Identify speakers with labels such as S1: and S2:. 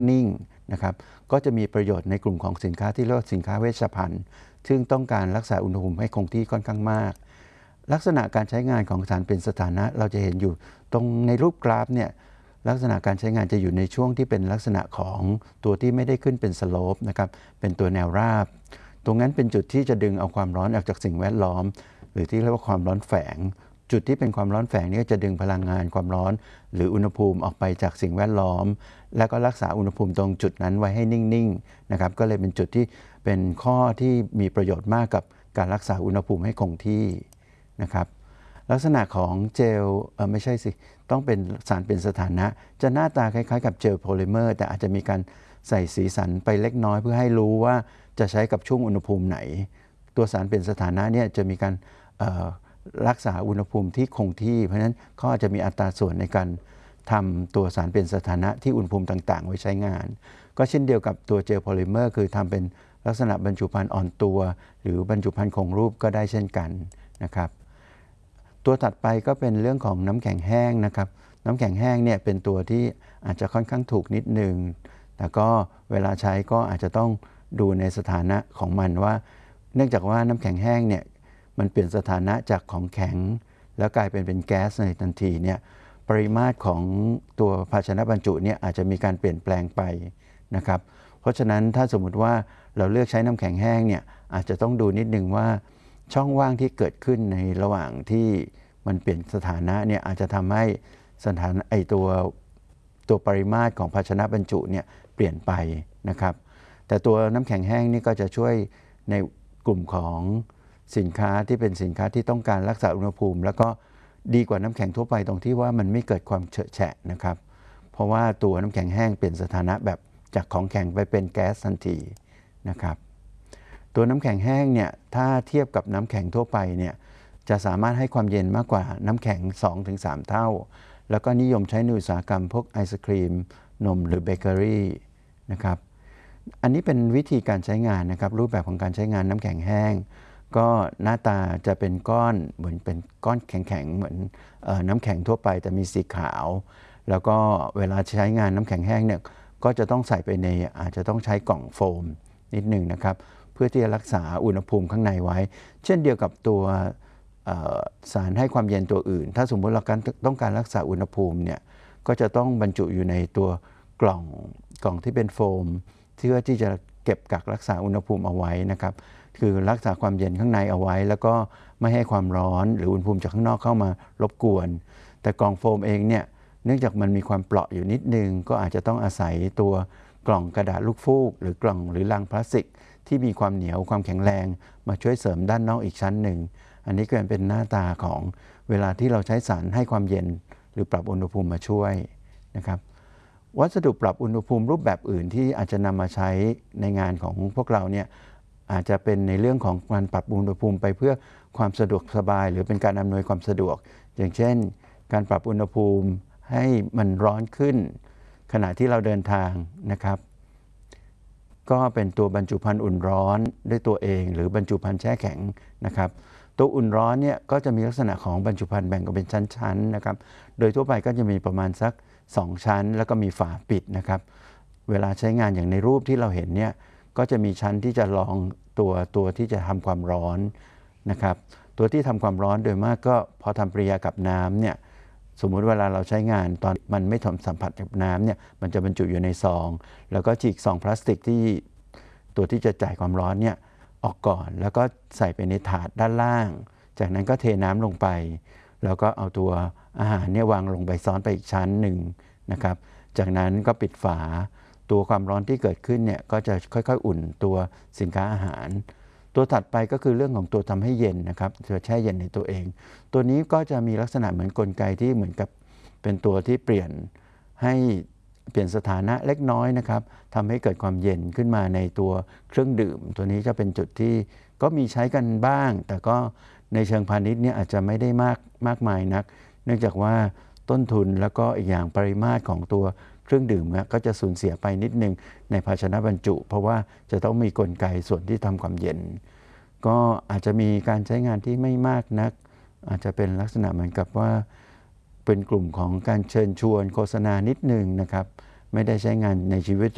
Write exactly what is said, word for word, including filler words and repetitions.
S1: นิ่งนะครับก็จะมีประโยชน์ในกลุ่มของสินค้าที่เรียกว่าสินค้าเวชภัณฑ์ซึ่งต้องการรักษาอุณหภูมิให้คงที่ค่อนข้างมากลักษณะการใช้งานของสารเป็นสถานะเราจะเห็นอยู่ตรงในรูปกราฟเนี่ยลักษณะการใช้งานจะอยู่ในช่วงที่เป็นลักษณะของตัวที่ไม่ได้ขึ้นเป็นสโลปนะครับเป็นตัวแนวราบตรงนั้นเป็นจุดที่จะดึงเอาความร้อนออกจากสิ่งแวดล้อมหรือที่เรียกว่าความร้อนแฝงจุดที่เป็นความร้อนแฝงนี้จะดึงพลังงานความร้อนหรืออุณหภูมิออกไปจากสิ่งแวดล้อมแล้วก็รักษาอุณหภูมิตรงจุดนั้นไว้ให้นิ่งๆนะครับก็เลยเป็นจุดที่เป็นข้อที่มีประโยชน์มากกับการรักษาอุณหภูมิให้คงที่นะครับลักษณะของเจลเออไม่ใช่สิต้องเป็นสารเป็นสถานะจะหน้าตาคล้ายๆกับเจลโพลิเมอร์แต่อาจจะมีการใส่สีสันไปเล็กน้อยเพื่อให้รู้ว่าจะใช้กับช่วงอุณหภูมิไหนตัวสารเป็นสถานะเนี่ยจะมีการรักษาอุณหภูมิที่คงที่เพราะฉะนั้นเขาอาจจะมีอัตราส่วนในการทำตัวสารเป็นสถานะที่อุณหภูมิต่างๆไว้ใช้งานก็เช่นเดียวกับตัวเจลโพลิเมอร์คือทำเป็นลักษณะบรรจุภัณฑ์อ่อนตัวหรือบรรจุภัณฑ์คงรูปก็ได้เช่นกันนะครับตัวถัดไปก็เป็นเรื่องของน้ำแข็งแห้งนะครับน้ำแข็งแห้งเนี่ยเป็นตัวที่อาจจะค่อนข้างถูกนิดนึงแต่ก็เวลาใช้ก็อาจจะต้องดูในสถานะของมันว่าเนื่องจากว่าน้ำแข็งแห้งเนี่ยมันเปลี่ยนสถานะจากของแข็งแล้วกลายเป็นเป็นแก๊สในทันทีเนี่ยปริมาตรของตัวภาชนะบรรจุเนี่ยอาจจะมีการเปลี่ยนแปลงไปนะครับเพราะฉะนั้นถ้าสมมุติว่าเราเลือกใช้น้ำแข็งแห้งเนี่ยอาจจะต้องดูนิดนึงว่าช่องว่างที่เกิดขึ้นในระหว่างที่มันเปลี่ยนสถานะเนี่ยอาจจะทำให้สถานะไอตัวตัวปริมาตรของภาชนะบรรจุเนี่ยเปลี่ยนไปนะครับแต่ตัวน้ำแข็งแห้งนี่ก็จะช่วยในกลุ่มของสินค้าที่เป็นสินค้าที่ต้องการรักษาอุณหภูมิแล้วก็ดีกว่าน้ำแข็งทั่วไปตรงที่ว่ามันไม่เกิดความเฉอะแฉะนะครับเพราะว่าตัวน้ำแข็งแห้งเปลี่ยนสถานะแบบจากของแข็งไปเป็นแก๊สทันทีนะครับตัวน้ำแข็งแห้งเนี่ยถ้าเทียบกับน้ำแข็งทั่วไปเนี่ยจะสามารถให้ความเย็นมากกว่าน้ำแข็ง สองถึงสาม เท่าแล้วก็นิยมใช้ในอุตสาหกรรมพวกไอศครีมนมหรือเบเกอรี่นะครับอันนี้เป็นวิธีการใช้งานนะครับรูปแบบของการใช้งานน้ำแข็งแห้งก็หน้าตาจะเป็นก้อนเหมือนเป็นก้อนแข็งๆเหมือนเอ่อน้ำแข็งทั่วไปแต่มีสีขาวแล้วก็เวลาใช้งานน้ำแข็งแห้งเนี่ยก็จะต้องใส่ไปในอาจจะต้องใช้กล่องโฟมนิดหนึ่งนะครับเพื่อที่จะรักษาอุณหภูมิข้างในไว้เช่นเดียวกับตัวสารให้ความเย็นตัวอื่นถ้าสมมติเราต้องการรักษาอุณหภูมิเนี่ยก็จะต้องบรรจุอยู่ในตัวกล่องกล่องที่เป็นโฟมเพื่อที่จะเก็บกักรักษาอุณหภูมิเอาไว้นะครับคือรักษาความเย็นข้างในเอาไว้แล้วก็ไม่ให้ความร้อนหรืออุณหภูมิจากข้างนอกเข้ามารบกวนแต่กล่องโฟมเองเนี่ยเนื่องจากมันมีความเปราะอยู่นิดนึงก็อาจจะต้องอาศัยตัวกล่องกระดาษลูกฟูกหรือกล่องหรือลังพลาสติกที่มีความเหนียวความแข็งแรงมาช่วยเสริมด้านนอกอีกชั้นหนึ่งอันนี้ก็เป็นหน้าตาของเวลาที่เราใช้สารให้ความเย็นหรือปรับอุณหภูมิมาช่วยนะครับวัสดุปรับอุณหภูมิรูปแบบอื่นที่อาจจะนำมาใช้ในงานของพวกเราเนี่ยอาจจะเป็นในเรื่องของการปรับอุณหภูมิไปเพื่อความสะดวกสบายหรือเป็นการอำนวยความสะดวกอย่างเช่นการปรับอุณหภูมิให้มันร้อนขึ้นขณะที่เราเดินทางนะครับก็เป็นตัวบรรจุภัณฑ์อุ่นร้อนด้วยตัวเองหรือบรรจุภัณฑ์แช่แข็งนะครับตัวอุ่นร้อนเนี่ยก็จะมีลักษณะของบรรจุภัณฑ์แบ่งออกเป็นชั้นๆนะครับโดยทั่วไปก็จะมีประมาณสักสองชั้นแล้วก็มีฝาปิดนะครับเวลาใช้งานอย่างในรูปที่เราเห็นเนี่ยก็จะมีชั้นที่จะรองตัวตัวที่จะทำความร้อนนะครับตัวที่ทำความร้อนโดยมากก็พอทำปฏิกิริยากับน้ำเนี่ยสมมุติเวลาเราใช้งานตอนมันไม่ทนสัมผัสกับน้ำเนี่ยมันจะบรรจุอยู่ในซองแล้วก็ฉีกซองพลาสติกที่ตัวที่จะจ่ายความร้อนเนี่ยออกก่อนแล้วก็ใส่ไปในถาดด้านล่างจากนั้นก็เทน้ำลงไปแล้วก็เอาตัวอาหารเนี่ยวางลงไปซ้อนไปอีกชั้นหนึ่งนะครับจากนั้นก็ปิดฝาตัวความร้อนที่เกิดขึ้นเนี่ยก็จะค่อยๆอุ่นตัวสินค้าอาหารตัวถัดไปก็คือเรื่องของตัวทำให้เย็นนะครับตัวแช่เย็นในตัวเองตัวนี้ก็จะมีลักษณะเหมือนกลไกที่เหมือนกับเป็นตัวที่เปลี่ยนให้เปลี่ยนสถานะเล็กน้อยนะครับทำให้เกิดความเย็นขึ้นมาในตัวเครื่องดื่มตัวนี้จะเป็นจุดที่ก็มีใช้กันบ้างแต่ก็ในเชิงพาณิชย์เนี่ยอาจจะไม่ได้มากมากมายนักเนื่องจากว่าต้นทุนแล้วก็อีกอย่างปริมาตรของตัวเครื่องดื่มก็จะสูญเสียไปนิดนึงในภาชนะบรรจุเพราะว่าจะต้องมีกลไกส่วนที่ทำความเย็นก็อาจจะมีการใช้งานที่ไม่มากนักอาจจะเป็นลักษณะเหมือนกับว่าเป็นกลุ่มของการเชิญชวนโฆษณานิดนึงนะครับไม่ได้ใช้งานในชีวิต